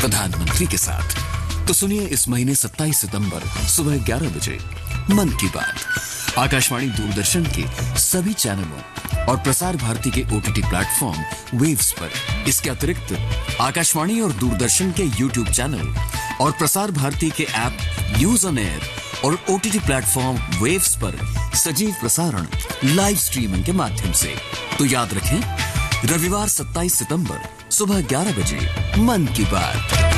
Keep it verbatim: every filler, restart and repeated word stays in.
प्रधानमंत्री के साथ। तो सुनिए इस महीने सत्ताईस सितंबर सुबह ग्यारह बजे मन की बात आकाशवाणी दूरदर्शन के सभी चैनलों और प्रसार भारती के ओटीटी प्लेटफॉर्म वेव्स पर। इसके अतिरिक्त आकाशवाणी और दूरदर्शन के यूट्यूब चैनल और प्रसार भारती के ऐप न्यूज ऑन एयर और ओटीटी प्लेटफॉर्म वेव्स पर सजीव प्रसारण लाइव स्ट्रीमिंग के माध्यम से। तो याद रखें, रविवार सत्ताईस सितंबर सुबह ग्यारह बजे मन की बात।